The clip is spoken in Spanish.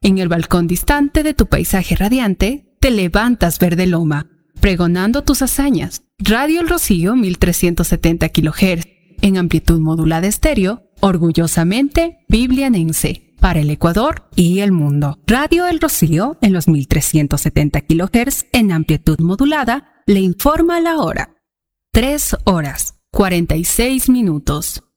En el balcón distante de tu paisaje radiante, te levantas verde loma, pregonando tus hazañas. Radio El Rocío 1370 kHz, en amplitud modulada estéreo, orgullosamente biblianense, para el Ecuador y el mundo. Radio El Rocío, en los 1370 kHz, en amplitud modulada, le informa la hora. 3 horas, 46 minutos.